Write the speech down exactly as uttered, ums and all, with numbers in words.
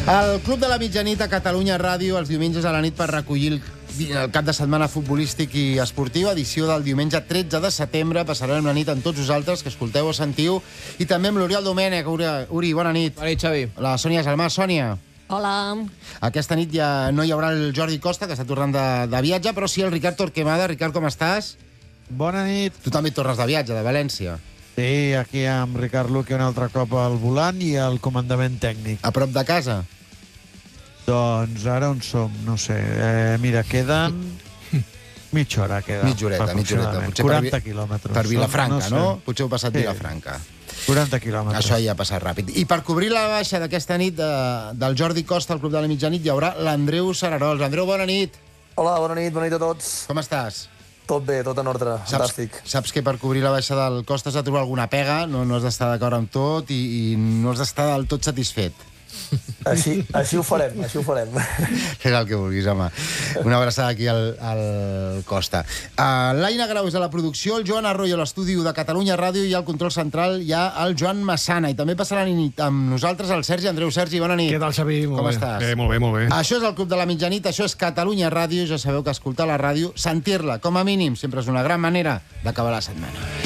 El Club de la Mitjanit a Catalunya Ràdio, els diumenges a la nit per recollir el, el cap de setmana futbolístic i esportiu, edició del diumenge tretze de setembre. Passarem la nit amb tots vosaltres, que escolteu o sentiu, i també amb l'Oriol Domènech. Uri, Uri, bona nit. Bona nit, Xavi. La Sònia Salmà. Sònia. Hola. Aquesta nit ja no hi haurà el Jordi Costa, que està tornant de, de viatge, però sí el Ricard Torquemada. Ricard, com estàs? Bona nit. Tu també tornes de viatge, de València. Sí, aquí amb Ricard Luque un altre cop al volant i al comandament tècnic. A prop de casa? Doncs ara on som? No sé. Eh, mira, queden... mitja hora queda. Mitja horeta, mitja horeta. Potser quaranta per, quilòmetres. Per Vilafranca, no? no? no? Potser heu passat Sí. Vilafranca. quaranta quilòmetres. Això ja ha passat ràpid. I per cobrir la baixa d'aquesta nit de, del Jordi Costa al Club de la Mitjanit hi haurà l'Andreu Sararols. Andreu, bona nit. Hola, bona nit, bona nit a tots. Com estàs? Tot bé, tot en ordre, Saps, fantàstic. saps que per cobrir la baixa del Costa has de trobar alguna pega, no, no has d'estar d'acord amb tot i, i no has d'estar del tot satisfet. Així, així ho farem, així ho farem. És el que vulguis, home. Una abraçada aquí al, al Costa. Uh, L'Aina Grau és a la producció, el Joan Arroyo a l'estudi de Catalunya Ràdio i al control central hi ha el Joan Massana. I també passarà la nit amb nosaltres el Sergi Andreu. Sergi, bona nit. Què tal, Xavi? Molt Com bé. estàs? Bé, molt bé, molt bé. Això és el Club de la Mitjanit, això és Catalunya Ràdio. Ja sabeu que escoltar la ràdio, sentir-la, com a mínim, sempre és una gran manera d'acabar la setmana.